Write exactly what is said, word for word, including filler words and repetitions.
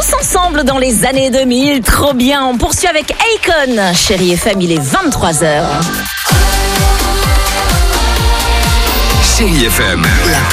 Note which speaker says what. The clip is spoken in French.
Speaker 1: tous ensemble dans les années deux mille. Trop bien. On poursuit avec Akon. Chérie F M, il est vingt-trois heures.
Speaker 2: Chérie F M.
Speaker 3: La